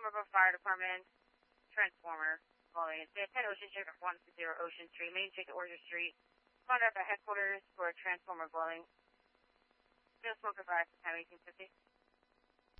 Somerville Fire Department, transformer blowing. It's 10 Ocean Street, 160 Ocean Street, Main Street to Orchard Street. Contact at headquarters for transformer blowing. No smoke advised, time 1850.